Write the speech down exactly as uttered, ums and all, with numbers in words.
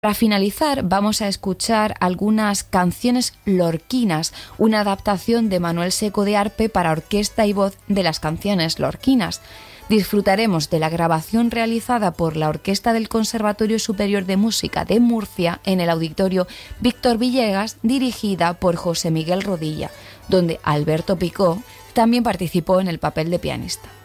Para finalizar, vamos a escuchar algunas canciones lorquinas, una adaptación de Manuel Seco de Arpe para orquesta y voz de las canciones lorquinas. Disfrutaremos de la grabación realizada por la Orquesta del Conservatorio Superior de Música de Murcia en el Auditorio Víctor Villegas, dirigida por José Miguel Rodilla, donde Alberto Picó también participó en el papel de pianista.